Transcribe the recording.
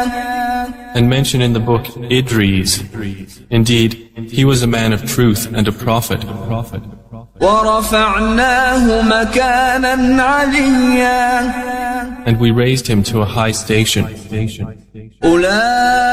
And mention in the book Idris. Indeed, he was a man of truth and a prophet. وَرَفَعْنَاهُ مَكَانًا عَلِيًّا And we raised him to a high station.